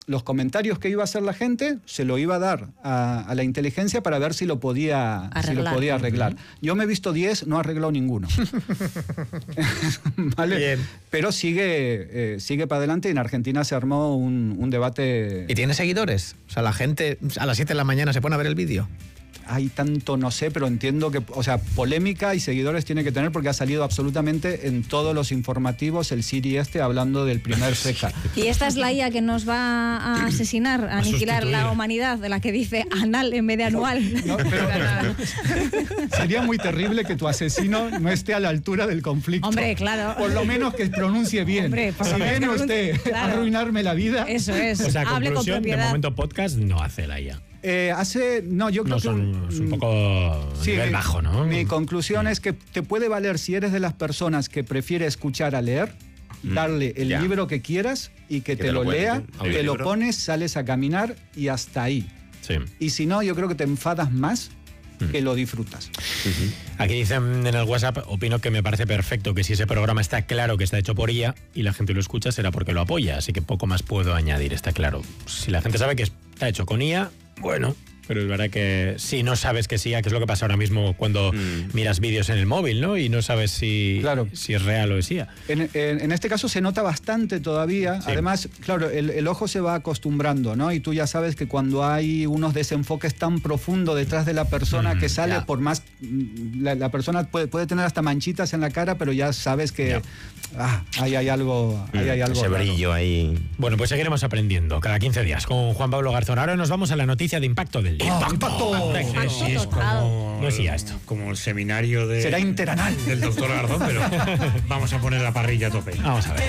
los comentarios que iba a hacer la gente, se lo iba a dar a la inteligencia para ver si lo podía arreglar. Yo me he visto 10, no he arreglado ninguno. ¿Vale? Bien. Pero sigue para adelante, y en Argentina se armó un debate. ¿Y tiene seguidores? O sea, la gente a las 7 de la mañana se pone a ver el vídeo. Hay tanto, no sé, pero entiendo que, o sea, polémica y seguidores tiene que tener, porque ha salido absolutamente en todos los informativos el Siri hablando del primer ceja. Y esta es la IA que nos va a asesinar, a aniquilar la humanidad, de la que dice anal en vez de anual. No, pero sería muy terrible que tu asesino no esté a la altura del conflicto. Hombre, claro. Por lo menos que pronuncie bien. Hombre, si viene usted a arruinarme la vida. Eso es. O sea, hable con conclusión, de propiedad. momento podcast no hace la IA. Yo creo que es un poco nivel bajo, ¿no? Mi conclusión es que te puede valer, si eres de las personas que prefiere escuchar a leer, darle el libro que quieras y que te lo lea, te lo pones, sales a caminar y hasta ahí. Sí. Y si no, yo creo que te enfadas más que lo disfrutas. Aquí dicen en el WhatsApp, opino que me parece perfecto que si ese programa está claro que está hecho por IA y la gente lo escucha, será porque lo apoya, así que poco más puedo añadir, está claro. Si la gente sabe que está hecho con IA, bueno, pero es verdad que si no sabes que es IA, que es lo que pasa ahora mismo cuando miras vídeos en el móvil, ¿no? Y no sabes si es real o es IA. En este caso se nota bastante todavía. Sí. Además, claro, el ojo se va acostumbrando, ¿no? Y tú ya sabes que cuando hay unos desenfoques tan profundos detrás de la persona que sale, por más... La persona puede tener hasta manchitas en la cara, pero ya sabes que ahí hay algo... Ese brillo ahí. Bueno, pues seguiremos aprendiendo cada 15 días con Juan Pablo Garzón. Ahora nos vamos a la noticia de impacto del día. ¡Impacto! Sí, es como, no es IA esto. Como el seminario será interanal del doctor Garzón, pero vamos a poner la parrilla a tope. Vamos a ver.